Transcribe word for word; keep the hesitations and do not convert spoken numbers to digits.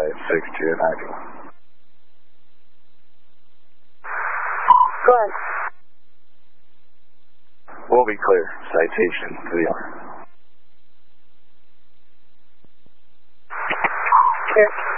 five six two ninety. Go ahead. We'll be clear. Citation to the owner. Clear.